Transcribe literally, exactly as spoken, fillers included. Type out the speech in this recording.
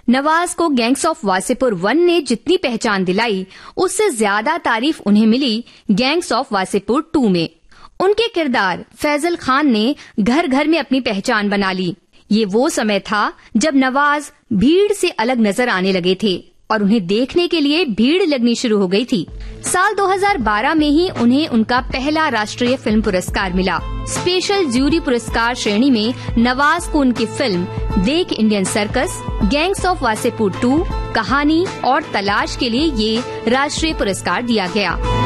नवाज को gangs of Wasseypur one ने जितनी पहचान दिलाई, उससे ज्यादा तारीफ उन्हें मिली गैंग्स ऑफ वासेपुर टू में। उनके किरदार फैजल खान ने घर घर में अपनी पहचान बना ली। ये वो समय था जब नवाज भीड़ से अलग नजर आने लगे थे और उन्हें देखने के लिए भीड़ लगनी शुरू हो गई थी। साल दो हज़ार बारह में ही उन्हें उनका पहला राष्ट्रीय फिल्म पुरस्कार मिला। स्पेशल जूरी पुरस्कार श्रेणी में नवाज को उनकी फिल्म देख Indian circus, gangs of Wasseypur to, कहानी और तलाश के लिए ये राष्ट्रीय पुरस्कार दिया गया।